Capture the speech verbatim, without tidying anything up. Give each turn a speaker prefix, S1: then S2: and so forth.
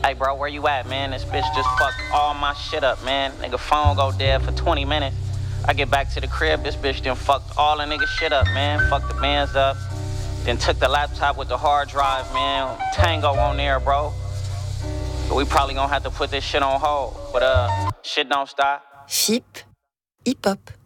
S1: Hey, bro, where you at, man? This bitch just fucked all my shit up, man. Nigga, phone go dead for twenty minutes. I get back to the crib, this bitch done fucked all the nigga shit up, man. Fucked the bands up. Then took the laptop with the hard drive, man. Tango on there, bro. But we probably gonna have to put this shit on hold. But, uh, shit don't stop.
S2: F I P, hip-hop.